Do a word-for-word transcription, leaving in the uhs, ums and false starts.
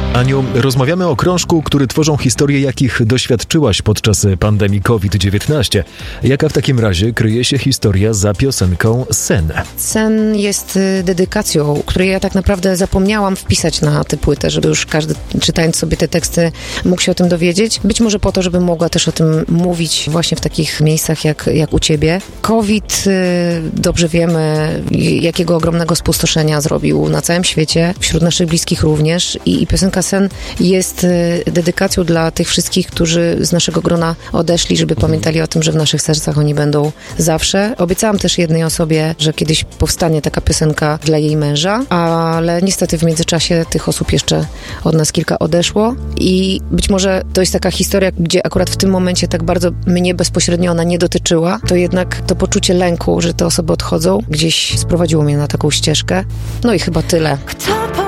Aniu, rozmawiamy o krążku, który tworzą historie, jakich doświadczyłaś podczas pandemii kowid dziewiętnaście. Jaka w takim razie kryje się historia za piosenką Sen? Sen jest dedykacją, której ja tak naprawdę zapomniałam wpisać na tę płytę, żeby już każdy, czytając sobie te teksty, mógł się o tym dowiedzieć. Być może po to, żeby mogła też o tym mówić właśnie w takich miejscach jak, jak u ciebie. COVID, dobrze wiemy, jakiego ogromnego spustoszenia zrobił na całym świecie, wśród naszych bliskich również i, i piosenka Sen jest dedykacją dla tych wszystkich, którzy z naszego grona odeszli, żeby pamiętali o tym, że w naszych sercach oni będą zawsze. Obiecałam też jednej osobie, że kiedyś powstanie taka piosenka dla jej męża, ale niestety w międzyczasie tych osób jeszcze od nas kilka odeszło i być może to jest taka historia, gdzie akurat w tym momencie tak bardzo mnie bezpośrednio ona nie dotyczyła, to jednak to poczucie lęku, że te osoby odchodzą, gdzieś sprowadziło mnie na taką ścieżkę. No i chyba tyle. Kto